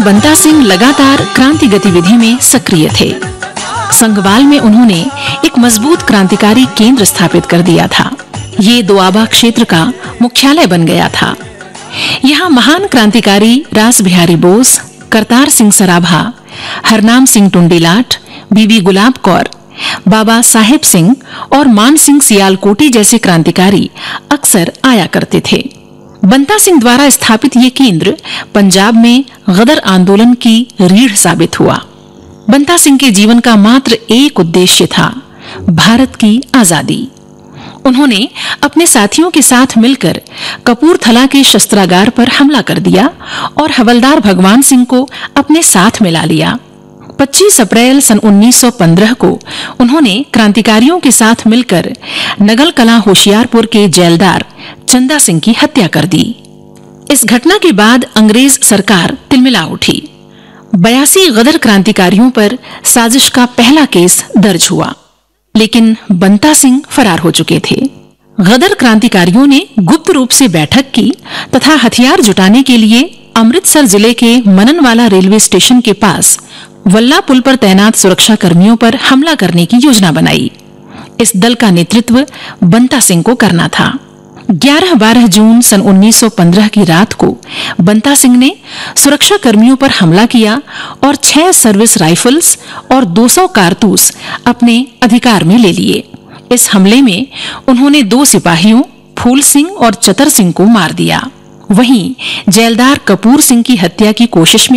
बंता सिंह लगातार क्रांति गतिविधि में सक्रिय थे। संगवाल में उन्होंने एक मजबूत क्रांतिकारी केंद्र स्थापित कर दिया था। ये दोआबा क्षेत्र का मुख्यालय बन गया था। यहाँ महान क्रांतिकारी रास बिहारी बोस, करतार सिंह सराभा, हरनाम सिंह टुंडीलाट, बीबी गुलाब कौर, बाबा साहेब सिंह और मान सिंह सियालकोटी जैसे क्रांतिकारी अक्सर आया करते थे। बंता सिंह द्वारा स्थापित ये केंद्र पंजाब में गदर आंदोलन की रीढ़ साबित हुआ। बंता सिंह के जीवन का मात्र एक उद्देश्य था, भारत की आजादी। उन्होंने अपने साथियों के साथ मिलकर कपूरथला के शस्त्रागार पर हमला कर दिया और हवलदार भगवान सिंह को अपने साथ मिला लिया। 25 अप्रैल सन 1915 को उन्होंने क्रांतिकारियों के साथ मिलकर नगल कला होशियारपुर के जेलदार चंदा सिंह की हत्या कर दी। इस घटना के बाद अंग्रेज सरकार तिलमिला उठी। 82 गदर क्रांतिकारियों पर साजिश का पहला केस दर्ज हुआ, लेकिन बंता सिंह फरार हो चुके थे। गदर क्रांतिकारियों ने गुप्त रूप से बैठक की तथा हथियार जुटाने के लिए अमृतसर जिले के मननवाला रेलवे स्टेशन के पास वल्ला पुल पर तैनात सुरक्षा कर्मियों पर हमला करने की योजना बनाई। इस दल का नेतृत्व बंता सिंह को करना था। 11-12 जून सन 1915 की रात को बंता सिंह ने सुरक्षा कर्मियों पर हमला किया और 6 सर्विस राइफल्स और 200 कारतूस अपने अधिकार में ले लिए। इस हमले में उन्होंने 2 सिपाहियों फूल सिंह और चतर सिंह को मार दिया। वहीं जेलदार कपूर सिंह की हत्या की कोशिश में